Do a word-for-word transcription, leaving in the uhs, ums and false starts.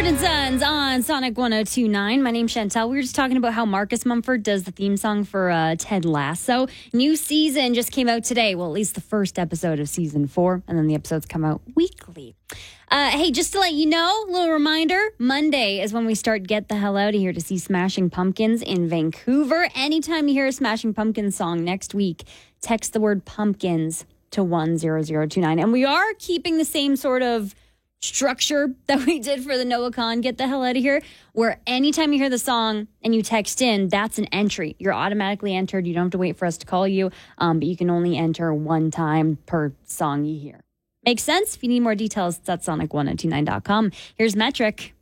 Mumford and Sons on Sonic one oh two point nine. My name's Chantel. We were just talking about how Marcus Mumford does the theme song for uh, Ted Lasso. New season just came out today. Well, at least the first episode of season four, and then the episodes come out weekly. Uh, hey, just to let you know, little reminder, Monday is when we start Get the Hell Out of Here to see Smashing Pumpkins in Vancouver. Anytime you hear a Smashing Pumpkins song next week, text the word pumpkins to one zero zero two nine. And we are keeping the same sort of structure that we did for the Noah Khan Get the Hell Out of Here, where anytime you hear the song and you text in, that's an entry. You're automatically entered. You don't have to wait for us to call you, um, but you can only enter one time per song you hear. Makes sense? If you need more details, it's at sonic one oh two nine dot com. Here's Metric.